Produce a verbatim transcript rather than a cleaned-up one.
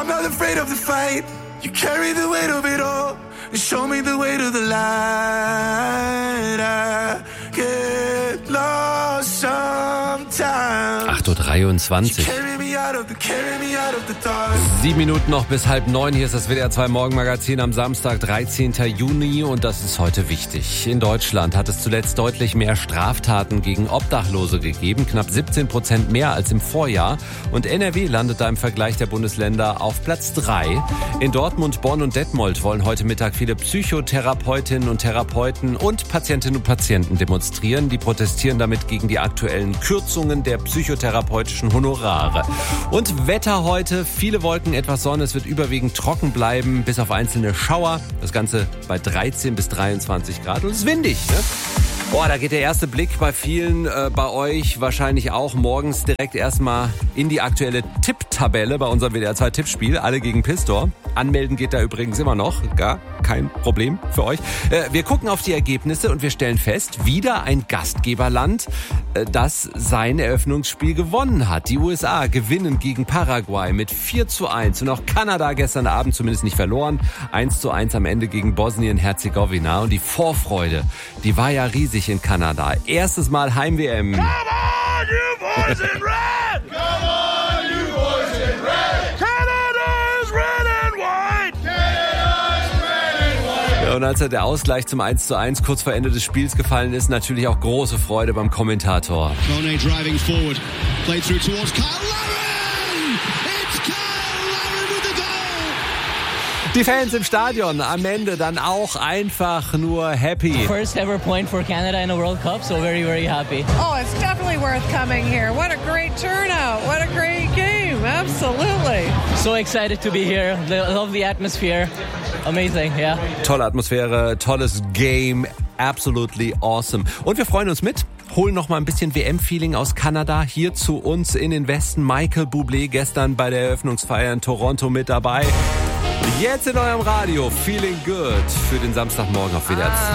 I'm not afraid of the fight. You carry the weight of it all and show me the way to the light. I get lost sometimes. acht Uhr dreiundzwanzig. Sieben Minuten noch bis halb neun. Hier ist das W D R zwei Morgenmagazin am Samstag, dreizehnten Juni. Und das ist heute wichtig. In Deutschland hat es zuletzt deutlich mehr Straftaten gegen Obdachlose gegeben. Knapp siebzehn Prozent mehr als im Vorjahr. Und N R W landet da im Vergleich der Bundesländer auf Platz drei. In Dortmund, Bonn und Detmold wollen heute Mittag viele Psychotherapeutinnen und Therapeuten und Patientinnen und Patienten demonstrieren. Die protestieren damit gegen die aktuellen Kürzungen der psychotherapeutischen Honorare. Und Wetter heute, viele Wolken, etwas Sonne, es wird überwiegend trocken bleiben, bis auf einzelne Schauer. Das Ganze bei dreizehn bis dreiundzwanzig Grad und es ist windig, ne? Boah, da geht der erste Blick bei vielen, äh, bei euch wahrscheinlich auch morgens direkt erstmal in die aktuelle Tipptabelle bei unserem W D R zwei Tippspiel. Alle gegen Pistor. Anmelden geht da übrigens immer noch. Gar kein Problem für euch. Äh, wir gucken auf die Ergebnisse und wir stellen fest, wieder ein Gastgeberland, äh, das sein Eröffnungsspiel gewonnen hat. Die U S A gewinnen gegen Paraguay mit vier zu eins und auch Kanada gestern Abend zumindest nicht verloren. eins zu eins am Ende gegen Bosnien-Herzegowina. Und die Vorfreude, die war ja riesig in Kanada. Erstes Mal Heim-W M. Come on, you boys in red! Come on, you boys in red! Canada is red and white! Canada is red and white! Ja, und als der Ausgleich zum eins zu eins kurz vor Ende des Spiels gefallen ist, natürlich auch große Freude beim Kommentator. Kone driving forward, play through towards Kyle Lowry! It's Kyle Lowry with the goal! Die Fans im Stadion am Ende dann auch einfach nur happy. First ever point for Canada in a World Cup, so very, very happy. Oh, it's definitely worth coming here. What a great turnout. What a great game. Absolutely. So excited to be here. Love the atmosphere. Amazing, yeah. Tolle Atmosphäre, tolles Game, absolutely awesome. Und wir freuen uns mit. Holen noch mal ein bisschen W M-Feeling aus Kanada hier zu uns in den Westen. Michael Bublé gestern bei der Eröffnungsfeier in Toronto mit dabei. Jetzt in eurem Radio, Feeling Good für den Samstagmorgen auf W D R zwei.